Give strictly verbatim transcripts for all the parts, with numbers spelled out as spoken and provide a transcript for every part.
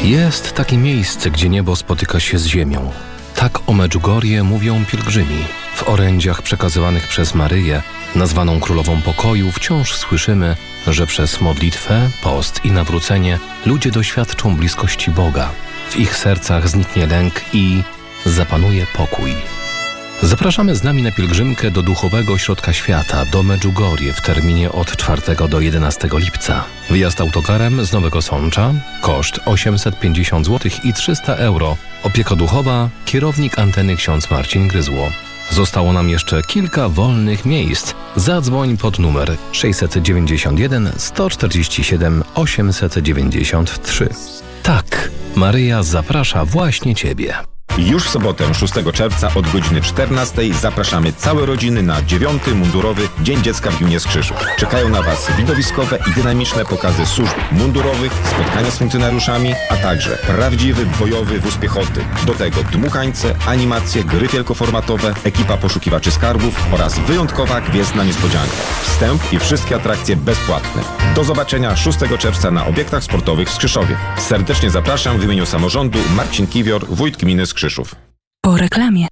Jest takie miejsce, gdzie niebo spotyka się z ziemią. Tak o Medjugorje mówią pielgrzymi. W orędziach przekazywanych przez Maryję, nazwaną Królową Pokoju, wciąż słyszymy, że przez modlitwę, post i nawrócenie ludzie doświadczą bliskości Boga. W ich sercach zniknie lęk i zapanuje pokój. Zapraszamy z nami na pielgrzymkę do Duchowego Ośrodka Świata, do Medjugorje w terminie od czwartego do jedenastego lipca. Wyjazd autokarem z Nowego Sącza, koszt osiemset pięćdziesiąt złotych i trzysta euro. Opieka duchowa, kierownik anteny ksiądz Marcin Gryzło. Zostało nam jeszcze kilka wolnych miejsc. Zadzwoń pod numer sześćset dziewięćdziesiąt jeden sto czterdzieści siedem osiemset dziewięćdziesiąt trzy. Tak, Maryja zaprasza właśnie Ciebie. Już w sobotę, szóstego czerwca od godziny czternastej zapraszamy całe rodziny na dziewiąty mundurowy Dzień Dziecka w Gminie Skrzyszów. Czekają na Was widowiskowe i dynamiczne pokazy służb mundurowych, spotkania z funkcjonariuszami, a także prawdziwy bojowy wóz piechoty. Do tego dmuchańce, animacje, gry wielkoformatowe, ekipa poszukiwaczy skarbów oraz wyjątkowa gwiezdna niespodzianka. Wstęp i wszystkie atrakcje bezpłatne. Do zobaczenia szóstego czerwca na obiektach sportowych w Skrzyszowie. Serdecznie zapraszam w imieniu samorządu Marcin Kiwior, wójt gminy Skrzyszów. Po reklamie.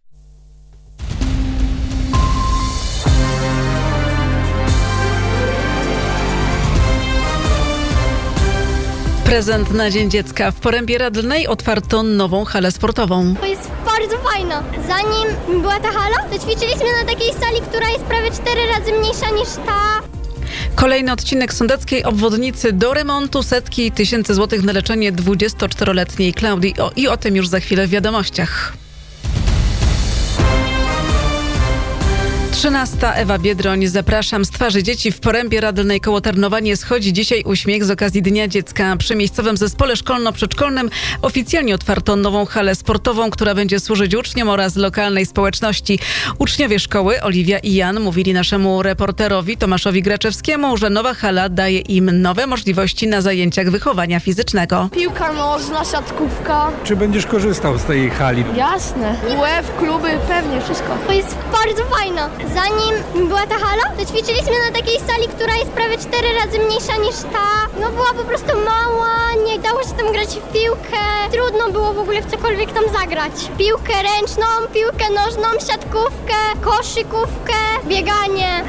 Prezent na Dzień Dziecka. W Porębie Radlnej otwarto nową halę sportową. To jest bardzo fajna. Zanim była ta hala, to ćwiczyliśmy na takiej sali, która jest prawie cztery razy mniejsza niż ta. Kolejny odcinek sądeckiej obwodnicy do remontu, setki tysięcy złotych na leczenie dwudziestoczteroletniej Klaudii. O, i o tym już za chwilę w wiadomościach. trzynasta Ewa Biedroń. Zapraszam. Z twarzy dzieci w Porębie Radlnej koło Tarnowa nie schodzi dzisiaj uśmiech z okazji Dnia Dziecka. Przy miejscowym zespole szkolno-przedszkolnym oficjalnie otwarto nową halę sportową, która będzie służyć uczniom oraz lokalnej społeczności. Uczniowie szkoły, Oliwia i Jan, mówili naszemu reporterowi Tomaszowi Graczewskiemu, że nowa hala daje im nowe możliwości na zajęciach wychowania fizycznego. Piłka nożna, siatkówka. Czy będziesz korzystał z tej hali? Jasne. U E F, kluby, pewnie wszystko. To jest bardzo fajna. Zanim była ta hala, to ćwiczyliśmy na takiej sali, która jest prawie cztery razy mniejsza niż ta. No była po prostu mała, nie dało się tam grać w piłkę. Trudno było w ogóle w cokolwiek tam zagrać. Piłkę ręczną, piłkę nożną, siatkówkę, koszykówkę, bieganie.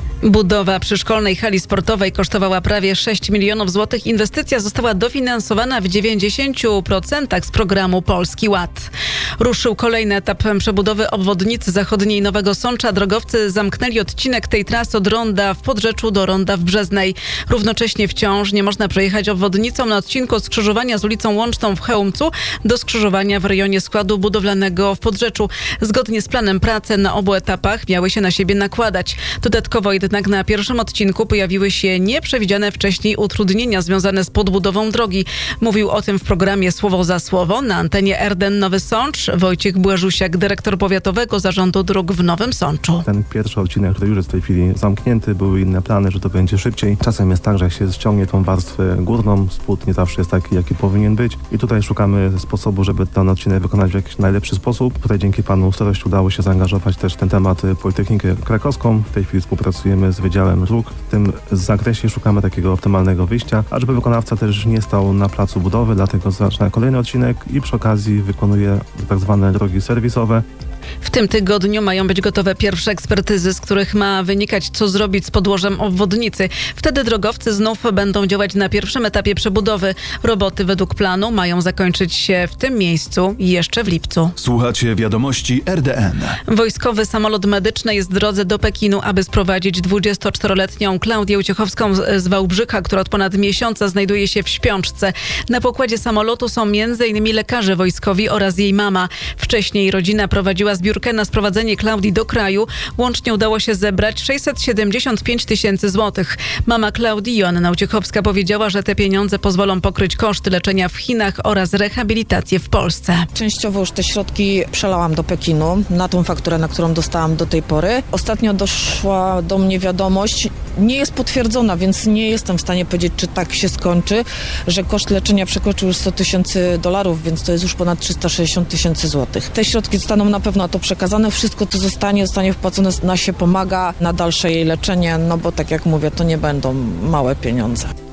Budowa przyszkolnej hali sportowej kosztowała prawie sześć milionów złotych. Inwestycja została dofinansowana w dziewięćdziesięciu procentach z programu Polski Ład. Ruszył kolejny etap przebudowy obwodnicy zachodniej Nowego Sącza. Drogowcy zamknęli odcinek tej trasy od ronda w Podrzeczu do ronda w Brzeznej. Równocześnie wciąż nie można przejechać obwodnicą na odcinku od skrzyżowania z ulicą Łączną w Chełmcu do skrzyżowania w rejonie składu budowlanego w Podrzeczu. Zgodnie z planem prace na obu etapach miały się na siebie nakładać. Dodatkowo jednak Jednak na pierwszym odcinku pojawiły się nieprzewidziane wcześniej utrudnienia związane z podbudową drogi. Mówił o tym w programie Słowo za Słowo na antenie R D N Nowy Sącz Wojciech Błażusiak, dyrektor powiatowego zarządu dróg w Nowym Sączu. Ten pierwszy odcinek, który już jest w tej chwili zamknięty, były inne plany, że to będzie szybciej. Czasem jest tak, że jak się ściągnie tą warstwę górną, spód nie zawsze jest taki, jaki powinien być. I tutaj szukamy sposobu, żeby ten odcinek wykonać w jakiś najlepszy sposób. Tutaj dzięki panu starości udało się zaangażować też w ten temat Politechnikę Krakowską. W tej chwili współpracujemy z Wydziałem Dróg. W tym zakresie szukamy takiego optymalnego wyjścia, a żeby wykonawca też nie stał na placu budowy, dlatego zaczyna kolejny odcinek i przy okazji wykonuje tak zwane drogi serwisowe. W tym tygodniu mają być gotowe pierwsze ekspertyzy, z których ma wynikać, co zrobić z podłożem obwodnicy. Wtedy drogowcy znów będą działać na pierwszym etapie przebudowy. Roboty według planu mają zakończyć się w tym miejscu jeszcze w lipcu. Słuchacie wiadomości R D N. Wojskowy samolot medyczny jest w drodze do Pekinu, aby sprowadzić dwudziestoczteroletnią Klaudię Uciechowską z Wałbrzycha, która od ponad miesiąca znajduje się w śpiączce. Na pokładzie samolotu są między innymi lekarze wojskowi oraz jej mama. Wcześniej rodzina prowadziła zbiórkę na sprowadzenie Klaudii do kraju. Łącznie udało się zebrać sześćset siedemdziesiąt pięć tysięcy złotych. Mama Klaudii, Joanna Uciechowska, powiedziała, że te pieniądze pozwolą pokryć koszty leczenia w Chinach oraz rehabilitację w Polsce. Częściowo już te środki przelałam do Pekinu na tą fakturę, na którą dostałam do tej pory. Ostatnio doszła do mnie wiadomość, nie jest potwierdzona, więc nie jestem w stanie powiedzieć, czy tak się skończy, że koszt leczenia przekroczył już sto tysięcy dolarów, więc to jest już ponad trzysta sześćdziesiąt tysięcy złotych. Te środki zostaną na pewno to przekazane. Wszystko, co zostanie, zostanie wpłacone, na się pomaga na dalsze jej leczenie, no bo tak jak mówię, to nie będą małe pieniądze.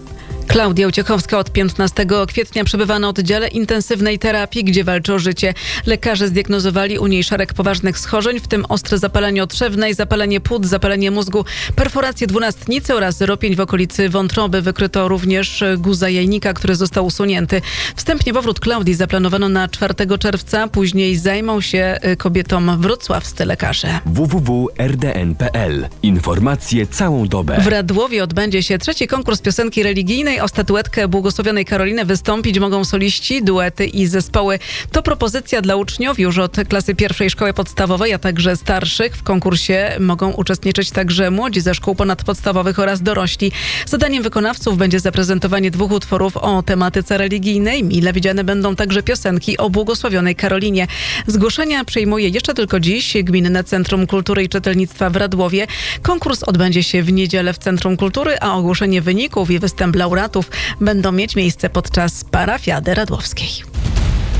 Klaudia Uciechowska od piętnastego kwietnia przebywa na oddziale intensywnej terapii, gdzie walczy o życie. Lekarze zdiagnozowali u niej szereg poważnych schorzeń, w tym ostre zapalenie otrzewnej, zapalenie płuc, zapalenie mózgu, perforację dwunastnicy oraz ropień w okolicy wątroby. Wykryto również guza jajnika, który został usunięty. Wstępnie powrót Klaudii zaplanowano na czwartego czerwca, później zajmą się kobietą wrocławscy lekarze. w w w kropka r d n kropka p l. Informacje całą dobę. W Radłowie odbędzie się trzeci konkurs piosenki religijnej. O statuetkę błogosławionej Karoliny wystąpić mogą soliści, duety i zespoły. To propozycja dla uczniów już od klasy pierwszej szkoły podstawowej, a także starszych. W konkursie mogą uczestniczyć także młodzi ze szkół ponadpodstawowych oraz dorośli. Zadaniem wykonawców będzie zaprezentowanie dwóch utworów o tematyce religijnej. Mile widziane będą także piosenki o błogosławionej Karolinie. Zgłoszenia przyjmuje jeszcze tylko dziś Gminne Centrum Kultury i Czytelnictwa w Radłowie. Konkurs odbędzie się w niedzielę w Centrum Kultury, a ogłoszenie wyników i występ laureatów będą mieć miejsce podczas parafiady radłowskiej.